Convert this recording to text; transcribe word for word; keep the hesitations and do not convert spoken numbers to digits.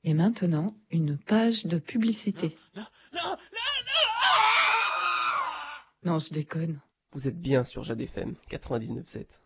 Et maintenant, une page de publicité. Non, non, non, Non, je déconne. Vous êtes bien sur Jade F M quatre-vingt-dix-neuf sept.